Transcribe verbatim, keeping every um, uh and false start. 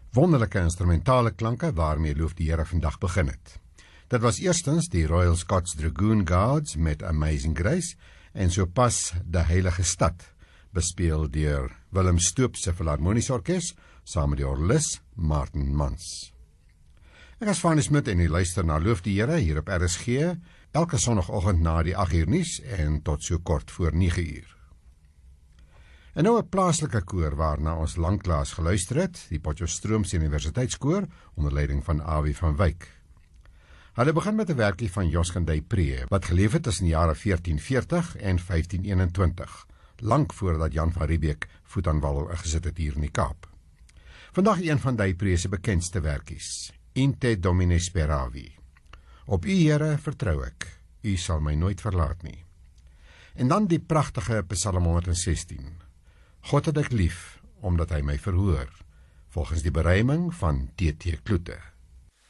Wonderlike instrumentale klanke waarmee Loof die Here vandag begin het. Dit was eerstens die Royal Scots Dragoon Guards met Amazing Grace en sopas Die Heilige Stad, bespeel deur Willem Stoop se Filharmoniese Orkees saam met die orgelis Martin Mans. Ek is Fanny Smit en u luister na Loof die Here hier op R S G, elke sonnagoggend na die agt uur nuus en tot so kort voor nege uur. En nou 'n plaaslike koor waarna ons lanklaas geluister het, die Potchefstroomse Universiteitskoor onder leiding van Awie van Wyk. Hulle begin met 'n werkie van Joskin Dupré wat geleef het tussen die jare veertien veertig en vyftien eenentwintig, lank voordat Jan van Riebeeck voet aan wal gesit het hier in die Kaap. Vandag een van Dupré se bekendste werkies, In te Domine Speravi. Op u, Here, vertrou ek, u sal my nooit verlaat nie. En dan die pragtige Psalm honderdsestien. God het ek lief, omdat hy my verhoor, volgens die beruiming van T T Kloete.